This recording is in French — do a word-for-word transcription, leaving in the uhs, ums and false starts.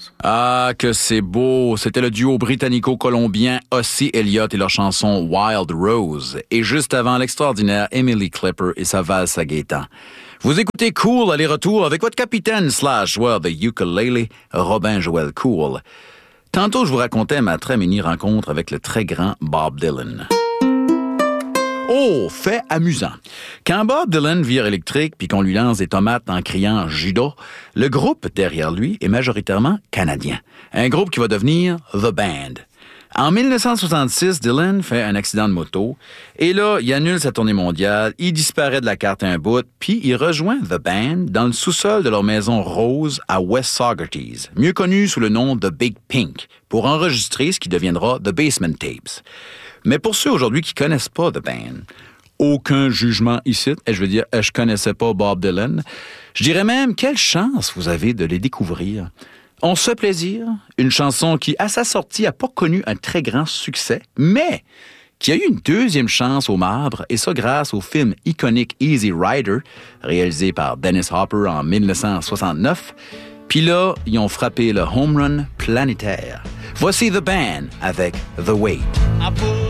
Ah, que c'est beau! C'était le duo britannico-colombien Ossie Elliott et leur chanson Wild Rose. Et juste avant, l'extraordinaire Emily Clipper et sa valse à Gaétan. Vous écoutez Cool aller-retour avec votre capitaine slash joueur de ukulele, Robin Joël Cool. Tantôt, je vous racontais ma très mini rencontre avec le très grand Bob Dylan. Oh, fait amusant. Quand Bob Dylan vire électrique puis qu'on lui lance des tomates en criant « Judas », le groupe derrière lui est majoritairement canadien. Un groupe qui va devenir The Band. En dix-neuf cent soixante-six, Dylan fait un accident de moto et là, il annule sa tournée mondiale, il disparaît de la carte un bout, puis il rejoint The Band dans le sous-sol de leur maison rose à West Saugerties, mieux connu sous le nom de Big Pink, pour enregistrer ce qui deviendra The Basement Tapes. Mais pour ceux aujourd'hui qui connaissent pas The Band, aucun jugement ici, et je veux dire, je connaissais pas Bob Dylan, je dirais même quelle chance vous avez de les découvrir. On se fait plaisir, une chanson qui, à sa sortie, n'a pas connu un très grand succès, mais qui a eu une deuxième chance au marbre, et ça grâce au film iconique Easy Rider, réalisé par Dennis Hopper en dix-neuf cent soixante-neuf. Puis là, ils ont frappé le home run planétaire. Voici The Band avec The Wait.